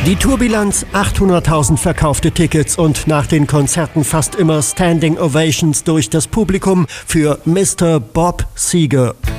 Die Tourbilanz: 800.000 verkaufte Tickets und nach den Konzerten fast immer Standing Ovations durch das Publikum für Mr. Bob Seger.